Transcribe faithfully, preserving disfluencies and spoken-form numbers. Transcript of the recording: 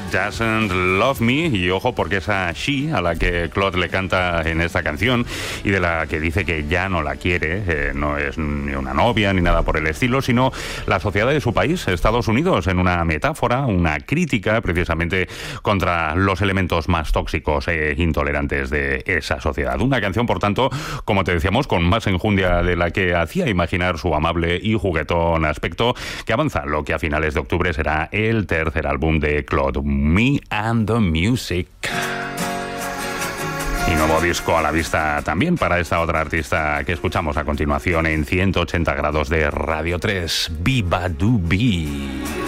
Doesn't Love Me, y ojo porque esa she a la que Claude le canta en esta canción y de la que dice que ya no la quiere, eh, no es ni una novia ni nada por el estilo, sino la sociedad de su país, Estados Unidos, en una metáfora, una crítica precisamente contra los elementos más tóxicos e intolerantes de esa sociedad. Una canción, por tanto, como te decíamos, con más enjundia de la que hacía imaginar su amable y juguetón aspecto, que avanza lo que a finales de octubre será el tercer álbum de Claude, Me and the Music. Y nuevo disco a la vista también para esta otra artista que escuchamos a continuación en ciento ochenta grados de Radio tres, Viva Du Be.